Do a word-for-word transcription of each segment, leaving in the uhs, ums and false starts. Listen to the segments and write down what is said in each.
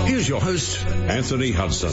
Here's your host, Anthony Hudson.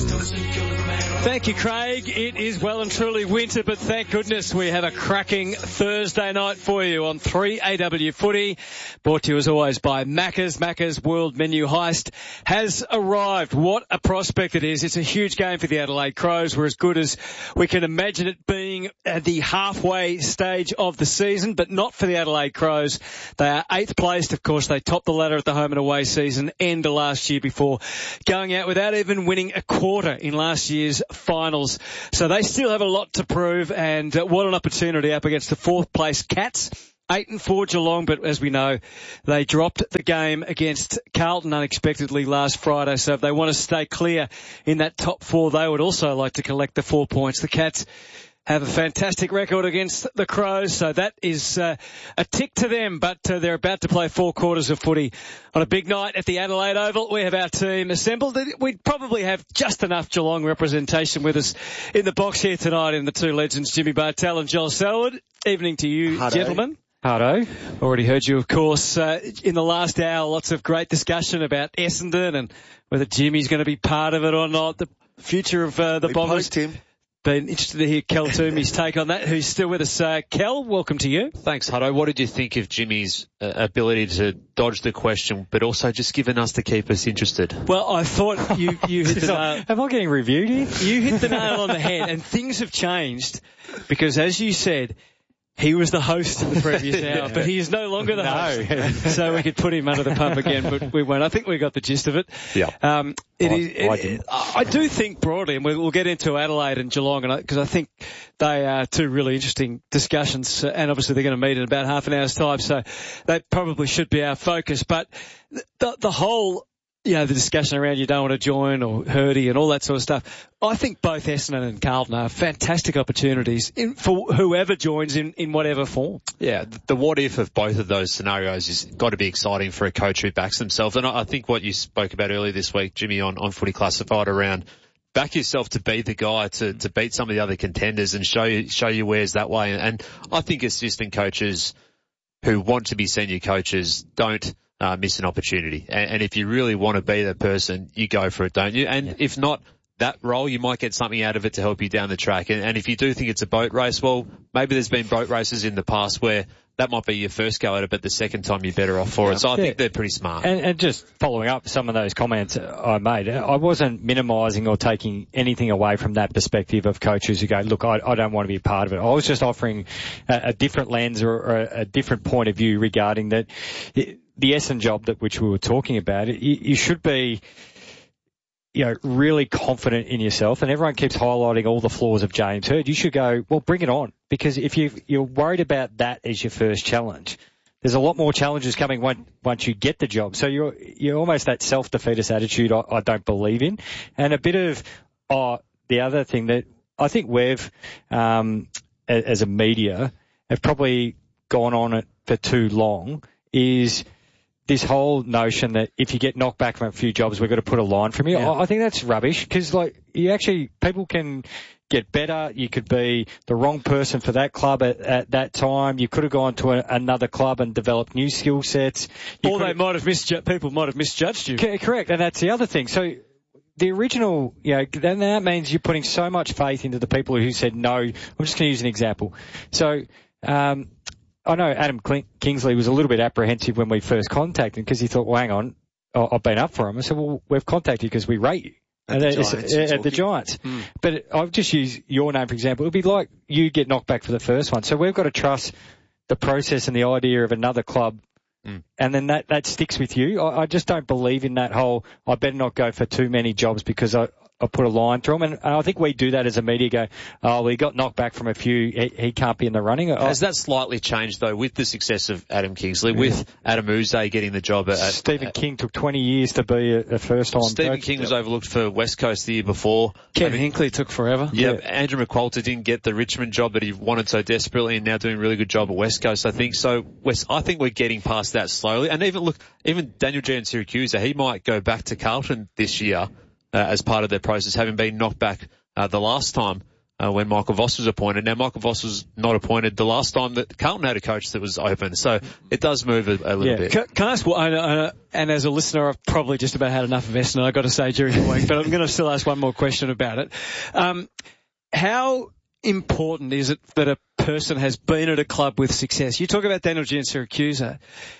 Thank you, Craig. It is well and truly winter, but thank goodness we have a cracking Thursday night for you on three A W Footy. Brought to you as always by Macca's. Macca's World Menu Heist has arrived. What a prospect it is. It's a huge game for the Adelaide Crows. We're as good as we can imagine it being at the halfway stage of the season, but not for the Adelaide Crows. They are eighth placed. Of course, they topped the ladder at the home and away season end of last year before going out without even winning a quarter in last year's finals. So they still have a lot to prove, and uh, what an opportunity up against the fourth place Cats. Eight and four Geelong, but as we know, they dropped the game against Carlton unexpectedly last Friday. So if they want to stay clear in that top four, they would also like to collect the four points. The Cats have a fantastic record against the Crows, so that is uh, a tick to them, but uh, they're about to play four quarters of footy on a big night at the Adelaide Oval. We have our team assembled. We'd probably have just enough Geelong representation with us in the box here tonight in the two legends, Jimmy Bartell and Joel Selwood. Evening to you, Hello. gentlemen. Hardo. Already heard you, of course, uh, in the last hour, lots of great discussion about Essendon and whether Jimmy's going to be part of it or not, the future of uh, the we Bombers. Post him. Been interested to hear Kel Toomey's take on that, who's still with us. Uh, Kel, welcome to you. Thanks, Hutto. What did you think of Jimmy's uh, ability to dodge the question, but also just giving us to keep us interested? Well, I thought you, you hit the nail. Am I getting reviewed here? You hit the nail on the head, and things have changed because, as you said, he was the host in the previous hour, but he is no longer the no. host. So we could put him under the pump again, but we won't. I think we got the gist of it. Yeah. Um, it I, is, it, I didn't. I do think broadly, and we'll, we'll get into Adelaide and Geelong, and because I, I think they are two really interesting discussions, and obviously they're going to meet in about half an hour's time, so that probably should be our focus. But the, the whole, you know, the discussion around you don't want to join or Hurdy and all that sort of stuff. I think both Essendon and Carlton are fantastic opportunities in, for whoever joins in, in whatever form. Yeah, the what if of both of those scenarios has got to be exciting for a coach who backs themselves. And I think what you spoke about earlier this week, Jimmy, on, on Footy Classified around back yourself to be the guy to, to beat some of the other contenders and show you, show your wares that way. And, and I think assistant coaches who want to be senior coaches don't Uh, miss an opportunity. And, and if you really want to be that person, you go for it, don't you? And yeah. If not that role, you might get something out of it to help you down the track. And, and if you do think it's a boat race, well, maybe there's been boat races in the past where that might be your first go at it, but the second time you're better off for yeah. it. So I yeah. think they're pretty smart. And, and just following up some of those comments I made, I wasn't minimising or taking anything away from that perspective of coaches who go, look, I, I don't want to be a part of it. I was just offering a, a different lens or, or a, a different point of view regarding that. It, the Essendon job that which we were talking about, you, you should be, you know, really confident in yourself. And everyone keeps highlighting all the flaws of James Hird. You should go, well, bring it on. Because if you you're worried about that as your first challenge, there's a lot more challenges coming once once you get the job. So you're you're almost that self-defeatist attitude I, I don't believe in. And a bit of oh, the other thing that I think we've, um, as a media, have probably gone on it for too long is this whole notion that if you get knocked back from a few jobs, we've got to put a line from you. Yeah. I think that's rubbish because, like, you actually, people can get better. You could be the wrong person for that club at, at that time. You could have gone to a, another club and developed new skill sets. You or they might have misjudged, people might have misjudged you. C- correct. And that's the other thing. So the original, you know, then that means you're putting so much faith into the people who said no. I'm just going to use an example. So, um, I know Adam Kingsley was a little bit apprehensive when we first contacted him because he thought, well, hang on, I've been up for him. I said, well, we've contacted you because we rate you. At the Giants. At the Giants. Mm. But I've just used your name, for example. It would be like you get knocked back for the first one. So we've got to trust the process and the idea of another club. Mm. And then that, that sticks with you. I, I just don't believe in that whole, I better not go for too many jobs because I, I put a line through him. And I think we do that as a media, go, oh, well, he got knocked back from a few. He, he can't be in the running. Has that slightly changed, though, with the success of Adam Kingsley, yeah. with Adam Uze getting the job at... Stephen at, King took twenty years to be a, a first-time Stephen coach. King was overlooked for West Coast the year before. Ken I mean, Hinkley took forever. Yeah, yeah, Andrew McQualter didn't get the Richmond job that he wanted so desperately and now doing a really good job at West Coast, I think. So, West, I think we're getting past that slowly. And even, look, even Daniel J. Syracuse, he might go back to Carlton this year. Uh, as part of their process, having been knocked back uh, the last time uh, when Michael Voss was appointed. Now, Michael Voss was not appointed the last time that Carlton had a coach that was open, so it does move a, a little yeah. bit. Can, can I ask, well, I, I, and as a listener, I've probably just about had enough of Essendon, I've got to say, during the week, but I'm going to still ask one more question about it. Um, how important is it that a person has been at a club with success? You talk about Daniel Giansiracusa.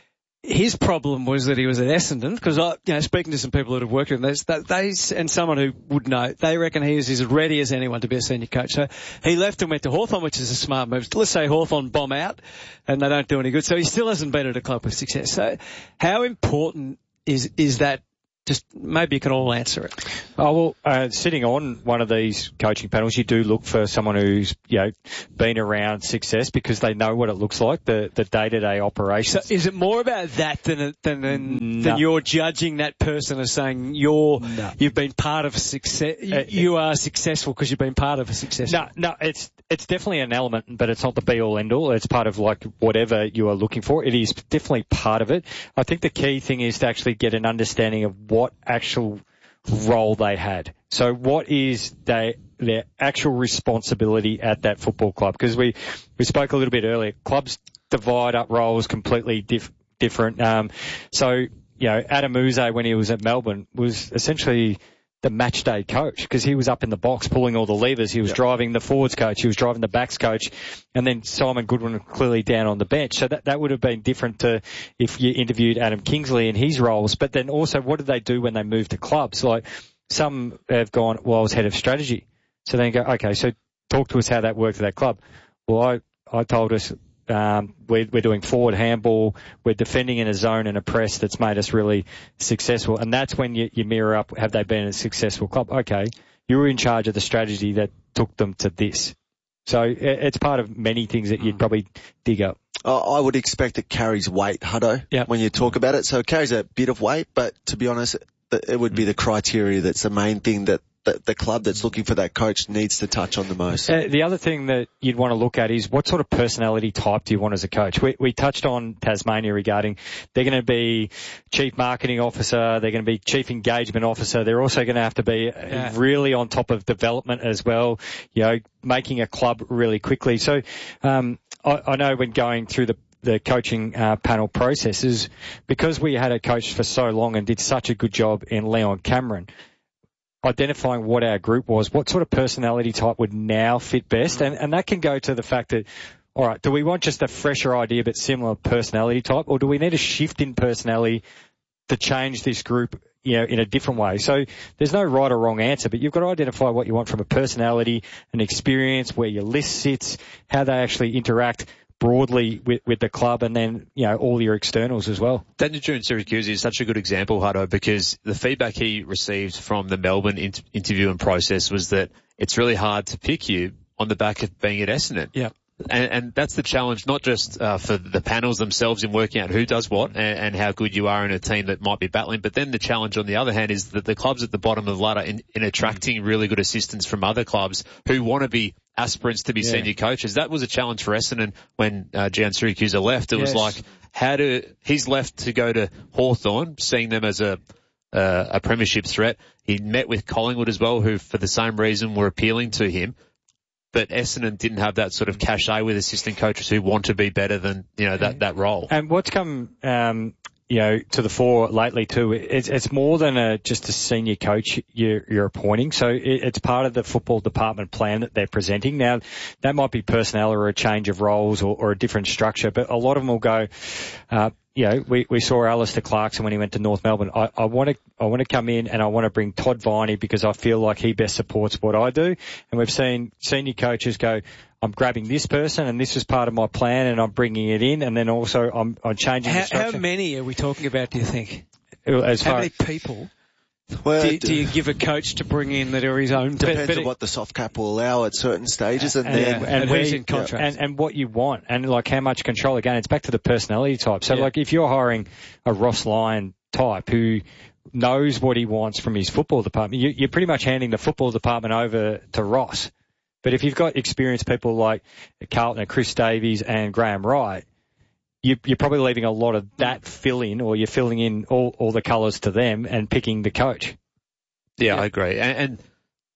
His problem was that he was at Essendon, because I, you know, speaking to some people that have worked with him, they, they, and someone who would know, they reckon he is as ready as anyone to be a senior coach. So he left and went to Hawthorn, which is a smart move. Let's say Hawthorn bomb out and they don't do any good. So he still hasn't been at a club with success. So how important is, is that? Just maybe you can all answer it. Oh, well, uh, sitting on one of these coaching panels, you do look for someone who's, you know, been around success because they know what it looks like, the, the day-to-day operations. So is it more about that than, than, than, no. than you're judging that person as saying you're, no. you've been part of a success, you, uh, you are successful because you've been part of a success? No, no, it's, it's definitely an element, but it's not the be-all end-all. It's part of like whatever you are looking for. It is definitely part of it. I think the key thing is to actually get an understanding of what actual role they had. So what is they, their actual responsibility at that football club? Because we, we spoke a little bit earlier. Clubs divide up roles completely diff, different. Um, so, you know, Adam Uze, when he was at Melbourne, was essentially the match day coach because he was up in the box pulling all the levers. He was yep. driving the forwards coach. He was driving the backs coach. And then Simon Goodwin clearly down on the bench. So that, that would have been different to if you interviewed Adam Kingsley in his roles. But then also what did they do when they moved to clubs? Like some have gone, well, I was head of strategy. So then you go, okay, so talk to us how that worked at that club. Well, I, I told us, Um, we're, we're doing forward handball. We're defending in a zone and a press that's made us really successful. And that's when you, you mirror up, have they been a successful club? Okay, you were in charge of the strategy that took them to this. So it, it's part of many things that you'd probably dig up. I would expect it carries weight, Hutto, yep. when you talk about it. So it carries a bit of weight, but to be honest, it would be the criteria that's the main thing that The, the club that's looking for that coach needs to touch on the most. Uh, the other thing that you'd want to look at is what sort of personality type do you want as a coach? We, we touched on Tasmania regarding they're going to be chief marketing officer, they're going to be chief engagement officer, they're also going to have to be yeah. really on top of development as well, you know, making a club really quickly. So um, I, I know when going through the the coaching uh, panel processes, because we had a coach for so long and did such a good job in Leon Cameron, identifying what our group was, what sort of personality type would now fit best. And, and that can go to the fact that, all right, do we want just a fresher idea but similar personality type, or do we need a shift in personality to change this group, you know, in a different way? So there's no right or wrong answer, but you've got to identify what you want from a personality, an experience, where your list sits, how they actually interact broadly with, with the club, and then, you know, all your externals as well. Daniel Giansiracusa is such a good example, Hutto, because the feedback he received from the Melbourne in- interview and process was that it's really hard to pick you on the back of being at Essendon. Yeah. And, and that's the challenge, not just uh, for the panels themselves in working out who does what and, and how good you are in a team that might be battling, but then the challenge on the other hand is that the clubs at the bottom of the ladder in, in attracting really good assistants from other clubs who want to be aspirants to be yeah. senior coaches. That was a challenge for Essendon when uh, Giansiracusa left. It yes. was like, how do, he's left to go to Hawthorn, seeing them as a uh, a premiership threat. He met with Collingwood as well, who for the same reason were appealing to him. But Essendon didn't have that sort of cachet with assistant coaches who want to be better than, you know, that, that role. And what's come, um, you know, to the fore lately too, it's, it's more than a, just a senior coach you're, you're appointing. So it, it's part of the football department plan that they're presenting. Now, that might be personnel or a change of roles or, or a different structure, but a lot of them will go, uh, you know, we, we saw Alistair Clarkson when he went to North Melbourne. I, I want to, I want to come in and I want to bring Todd Viney because I feel like he best supports what I do. And we've seen senior coaches go, I'm grabbing this person and this is part of my plan and I'm bringing it in, and then also I'm, I'm changing how, the structure. How many are we talking about, do you think? As how far many people well, do, do you give a coach to bring in that are his own? Depends but, but on it, what the soft cap will allow at certain stages, and, and then and, and, and who's we, in contract, and, and what you want, and like how much control. Again, it's back to the personality type. So yeah. like if you're hiring a Ross Lyon type who knows what he wants from his football department, you, you're pretty much handing the football department over to Ross. But if you've got experienced people like Carlton and Chris Davies and Graham Wright, you, you're probably leaving a lot of that fill in, or you're filling in all, all the colours to them and picking the coach. Yeah, yeah. I agree. And, and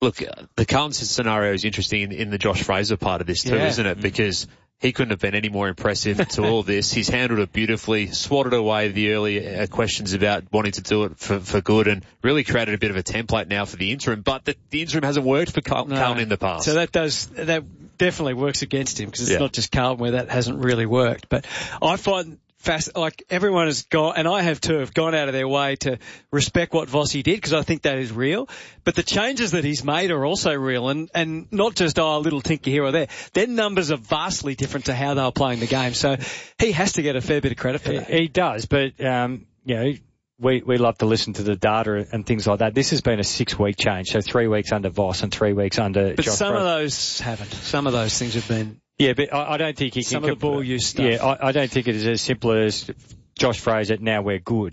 Look, the Carlton scenario is interesting in, in the Josh Fraser part of this too, Yeah. isn't it? Because he couldn't have been any more impressive to all this. He's handled it beautifully, swatted away the early uh, questions about wanting to do it for, for good, and really created a bit of a template now for the interim. But the, the interim hasn't worked for Carlton No. in the past. So that does, that definitely works against him, because it's Yeah. not just Carlton where that hasn't really worked. But I find fast, like everyone has gone, and I have too, have gone out of their way to respect what Vossi did, because I think that is real. But the changes that he's made are also real, and, and not just, oh, a little tinker here or there. Their numbers are vastly different to how they were playing the game. So he has to get a fair bit of credit for that. He, he does, but, um, you know, we, we love to listen to the data and things like that. This has been a six-week change, so three weeks under Voss and three weeks under But Josh some Fraser. of those haven't. Some of those things have been. Yeah, but I, I don't think he Some can. of the ball use stuff. Yeah, I, I don't think it is as simple as Josh Fraser, now we're good.